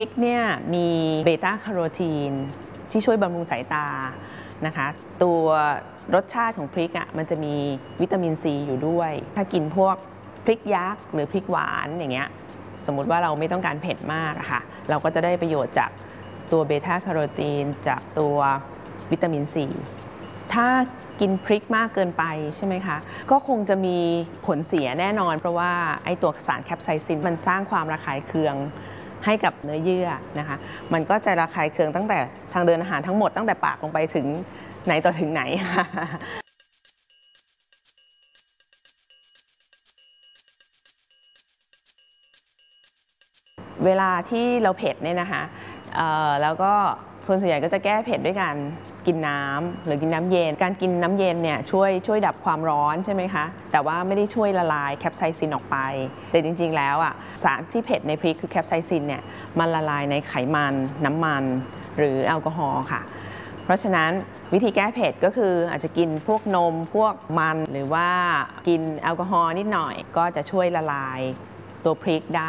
พริกเนี่ยมีเบต้าแคโรทีนที่ช่วยบำรุงสายตานะคะตัวรสชาติของพริกอ่ะมันจะมีวิตามินซีอยู่ด้วยถ้ากินพวกพริกยักษ์หรือพริกหวานอย่างเงี้ยสมมุติว่าเราไม่ต้องการเผ็ดมากอะค่ะเราก็จะได้ประโยชน์จากตัวเบต้าแคโรทีนจากตัววิตามินซีถ้ากินพริกมากเกินไปใช่ไหมคะก็คงจะมีผลเสียแน่นอนเพราะว่าไอตัวสารแคปไซซินมันสร้างความระคายเคืองให้กับเนื้อเยื่อนะคะมันก็จะระคายเคืองตั้งแต่ทางเดินอาหารทั้งหมดตั้งแต่ปากลงไปถึงไหนต่อถึงไหน เวลาที่เราเผ็ดเนี่ยนะคะแล้วก็ส่วนใหญ่ก็จะแก้เผ็ดด้วยการกินน้ำหรือกินน้ำเย็นการกินน้ำเย็นเนี่ยช่วยดับความร้อนใช่ไหมคะแต่ว่าไม่ได้ช่วยละลายแคปไซซินออกไปแต่จริงๆแล้วอ่ะสารที่เผ็ดในพริกคือแคปไซซินเนี่ยมันละลายในไขมันน้ำมันหรือแอลกอฮอล์ค่ะเพราะฉะนั้นวิธีแก้เผ็ดก็คืออาจจะกินพวกนมพวกมันหรือว่ากินแอลกอฮอล์นิดหน่อยก็จะช่วยละลายตัวพริกได้